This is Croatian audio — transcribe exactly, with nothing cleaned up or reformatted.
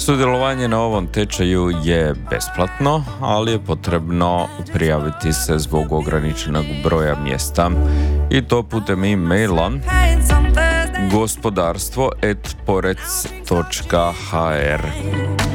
Sudjelovanje na ovom tečaju je besplatno, ali je potrebno prijaviti se zbog ograničenog broja mjesta i to putem e-maila gospodarstvo at porec točka h r.